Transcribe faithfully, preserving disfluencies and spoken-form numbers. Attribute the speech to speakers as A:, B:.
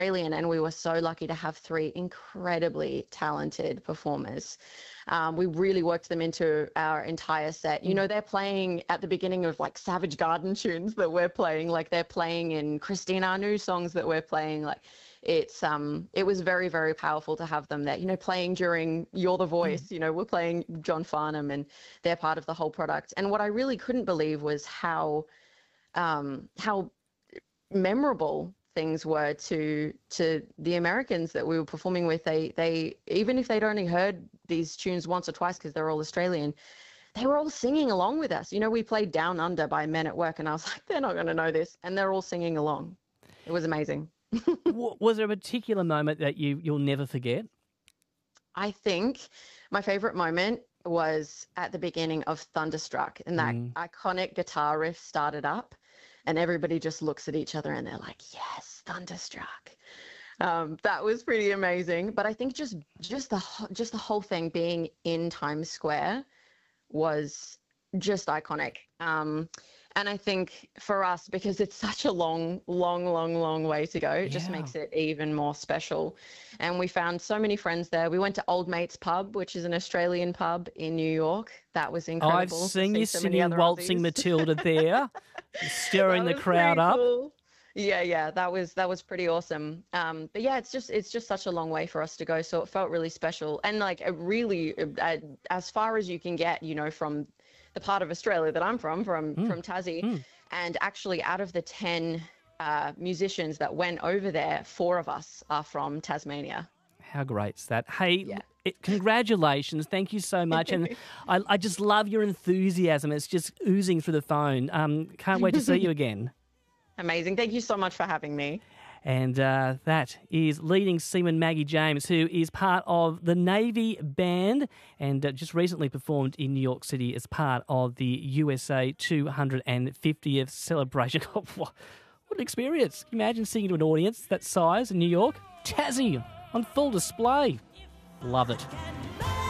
A: Australian, and we were so lucky to have three incredibly talented performers. Um, we really worked them into our entire set. You know, they're playing at the beginning of like Savage Garden tunes that we're playing, like they're playing in Christine Anu songs that we're playing. Like it's um, it was very, very powerful to have them there. You know, playing during You're the Voice. You know, we're playing John Farnham, and they're part of the whole product. And what I really couldn't believe was how um, how memorable things were to to the Americans that we were performing with. They they even if they'd only heard these tunes once or twice because they're all Australian, they were all singing along with us. You know, we played Down Under by Men at Work, and I was like, they're not going to know this, and they're all singing along. It was amazing.
B: Was there a particular moment that you you'll never forget?
A: I think my favorite moment was at the beginning of Thunderstruck, and that
B: Mm.
A: iconic guitar riff started up, and everybody just looks at each other and they're like, yes, Thunderstruck. Um, that was pretty amazing. But I think just just the ho- just the whole thing being in Times Square was just iconic. Um, and I think for us, because it's such a long, long, long, long way to go, it just
B: Yeah.
A: makes it even more special. And we found so many friends there. We went to Old Mates Pub, which is an Australian pub in New York. That was
B: I've
A: incredible. to
B: seen
A: see
B: you
A: so many
B: singing
A: other
B: Waltzing
A: Aussies.
B: Matilda there, stirring
A: That
B: the
A: was
B: crowd
A: pretty
B: up.
A: cool. Yeah, yeah, that was that was pretty awesome. Um, but yeah, it's just it's just such a long way for us to go, so it felt really special and like a really uh, as far as you can get, you know, from the part of Australia that I'm from, from from Tassie, and actually out of the ten uh, musicians that went over there, four of us are from Tasmania.
B: How great's that? Hey,
A: Yeah.
B: it, congratulations. Thank you so much. And I, I just love your enthusiasm. It's just oozing through the phone. Um, can't wait to see you again.
A: Amazing. Thank you so much for having me.
B: And uh, that is leading seaman Maggie James, who is part of the Navy Band and uh, just recently performed in New York City as part of the U S A two hundred fiftieth celebration. What an experience. Can you imagine singing to an audience that size in New York? Tassie on full display. Love it.